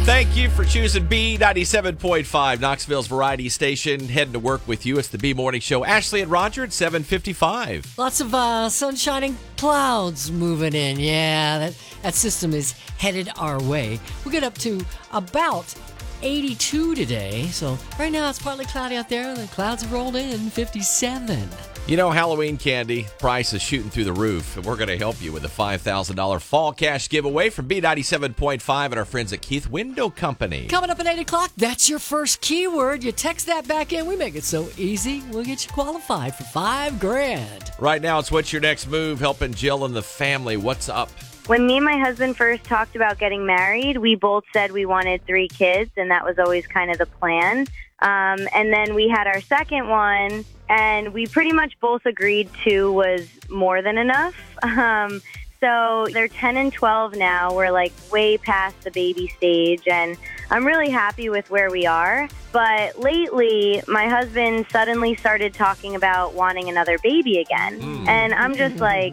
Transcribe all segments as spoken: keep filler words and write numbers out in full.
Thank you for choosing B ninety-seven point five, Knoxville's variety station. Heading to work with you. It's the B Morning Show. Ashley and Roger at seven fifty-five. Lots of uh, sunshine and clouds moving in. Yeah, that, that system is headed our way. We'll get up to about eighty-two today. So right now it's partly cloudy out there. The clouds have rolled in fifty-seven. You know, Halloween candy price is shooting through the roof, and we're going to help you with a five thousand dollars fall cash giveaway from B ninety-seven point five and our friends at Keith Window Company. Coming up at eight o'clock, that's your first keyword. You text that back in. We make it so easy. We'll get you qualified for five grand. Right now, it's What's Your Next Move, helping Jill and the family. What's up? When me and my husband first talked about getting married, we both said we wanted three kids, and that was always kind of the plan. Um, and then we had our second one, and we pretty much both agreed two was more than enough. Um, so they're ten and twelve now. We're like way past the baby stage, and I'm really happy with where we are. But lately, my husband suddenly started talking about wanting another baby again. Mm. And I'm just like,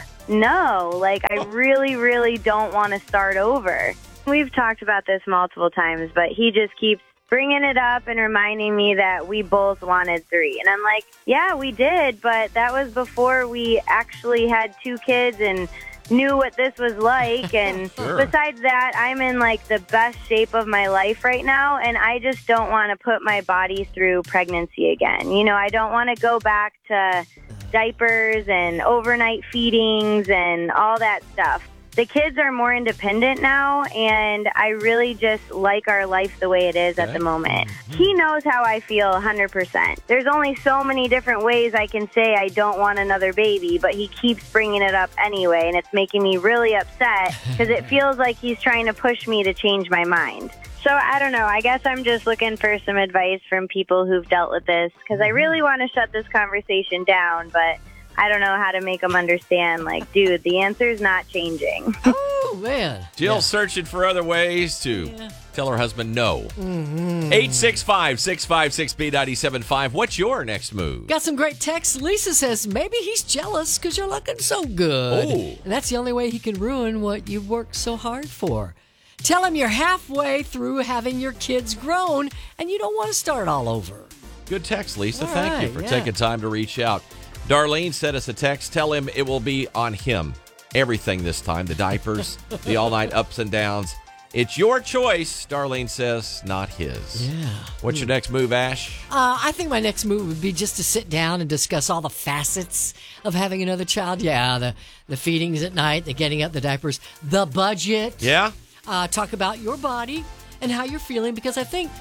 no, like I really, really don't want to start over. We've talked about this multiple times, but he just keeps bringing it up and reminding me that we both wanted three. And I'm like, yeah, we did, but that was before we actually had two kids and knew what this was like. And sure. Besides that, I'm in like the best shape of my life right now, and I just don't want to put my body through pregnancy again. You know, I don't want to go back to diapers and overnight feedings and all that stuff. The kids are more independent now, and I really just like our life the way it is okay. at the moment. Mm-hmm. He knows how I feel one hundred percent. There's only so many different ways I can say I don't want another baby, but he keeps bringing it up anyway, and it's making me really upset because it feels like he's trying to push me to change my mind. So I don't know. I guess I'm just looking for some advice from people who've dealt with this because I really want to shut this conversation down, but I don't know how to make them understand, like, dude, the answer's not changing. Oh, man. Jill's yeah. searching for other ways to yeah. tell her husband no. Mm-hmm. eight six five, six five six, B nine seven five. What's your next move? Got some great texts. Lisa says, maybe he's jealous because you're looking so good. Oh. And that's the only way he can ruin what you've worked so hard for. Tell him you're halfway through having your kids grown and you don't want to start all over. Good text, Lisa. All Thank right, you for yeah. taking time to reach out. Darlene sent us a text. Tell him it will be on him. Everything this time. The diapers, the all-night ups and downs. It's your choice, Darlene says, not his. Yeah. What's your next move, Ash? Uh, I think my next move would be just to sit down and discuss all the facets of having another child. Yeah, the, the feedings at night, the getting up the diapers, the budget. Yeah? Uh, talk about your body and how you're feeling, because I think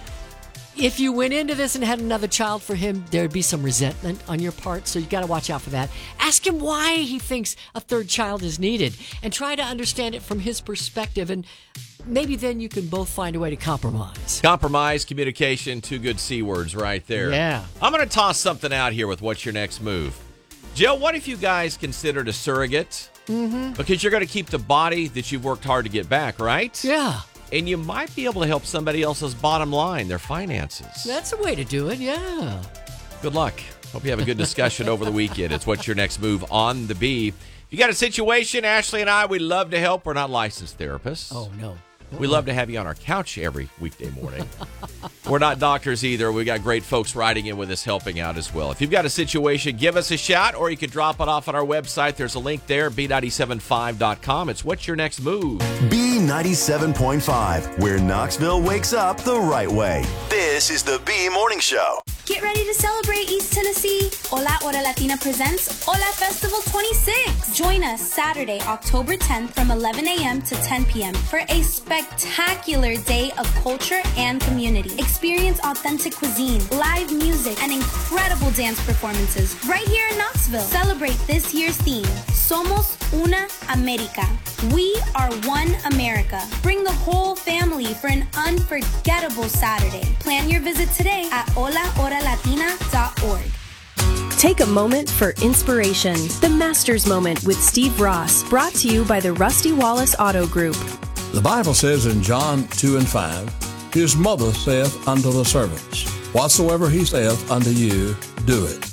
if you went into this and had another child for him, there'd be some resentment on your part, so you got to watch out for that. Ask him why he thinks a third child is needed and try to understand it from his perspective, and maybe then you can both find a way to compromise. Compromise, communication, two good C words right there. Yeah. I'm going to toss something out here with what's your next move. Jill, what if you guys considered a surrogate? Mm-hmm. Because you're going to keep the body that you've worked hard to get back, right? Yeah. And you might be able to help somebody else's bottom line, their finances. That's a way to do it, yeah. Good luck. Hope you have a good discussion over the weekend. It's What's Your Next Move on the B. If you got a situation, Ashley and I, we love to help. We're not licensed therapists. Oh, no. We love to have you on our couch every weekday morning. We're not doctors either. We got great folks writing in with us, helping out as well. If you've got a situation, give us a shout, or you can drop it off on our website. There's a link there, B nine seven five dot com. It's What's Your Next Move? B ninety-seven point five, where Knoxville wakes up the right way. This is the B Morning Show. Get ready to celebrate East Tennessee. Hola Hora Latina presents Hola Festival twenty-six. Join us Saturday, October tenth from eleven a.m. to ten p.m. for a spectacular day of culture and community. Experience authentic cuisine, live music, and incredible dance performances right here in Knoxville. Celebrate this year's theme, Somos Una America. We are one America. Bring the whole family for an unforgettable Saturday. Plan your visit today at hola hora latina dot org. Take a moment for inspiration. The Master's Moment with Steve Ross, brought to you by the Rusty Wallace Auto Group. The Bible says in John two and five, His mother saith unto the servants, Whatsoever he saith unto you, do it.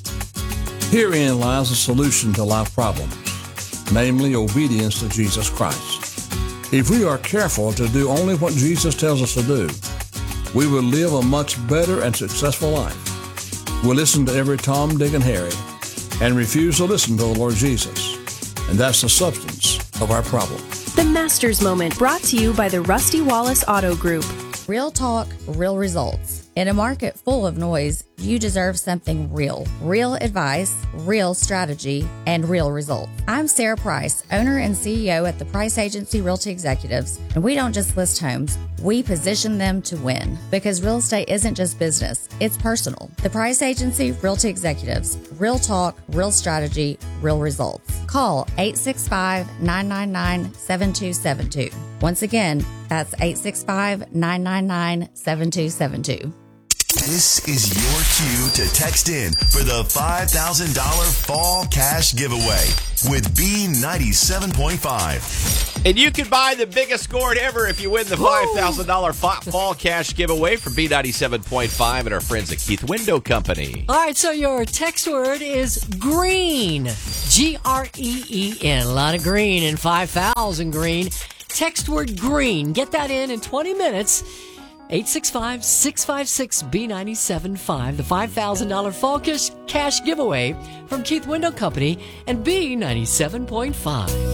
Herein lies the solution to life problems, namely obedience to Jesus Christ. If we are careful to do only what Jesus tells us to do, we will live a much better and successful life. We'll listen to every Tom, Dick, and Harry and refuse to listen to the Lord Jesus. And that's the substance of our problem. The Master's Moment, brought to you by the Rusty Wallace Auto Group. Real talk, real results. In a market full of noise, you deserve something real. Real advice, real strategy, and real results. I'm Sarah Price, owner and C E O at the Price Agency Realty Executives, and we don't just list homes, we position them to win, because real estate isn't just business, it's personal. The Price Agency Realty Executives. Real talk, real strategy, real results. Call eight six five, nine nine nine, seven two seven two. Once again, that's eight six five, nine nine nine, seven two seven two. This is your cue to text in for the five thousand dollars Fall Cash Giveaway with B ninety-seven point five. And you can buy the biggest gourd ever if you win the five thousand dollars Fall Cash Giveaway from B ninety-seven point five and our friends at Keith Window Company. All right, so your text word is green. G R E E N. A lot of green and five thousand green. Text word green. Get that in in twenty minutes. eight six five, six five six, B nine seven five. The five thousand dollars Fall Cash Giveaway from Keith Window Company and B ninety-seven point five.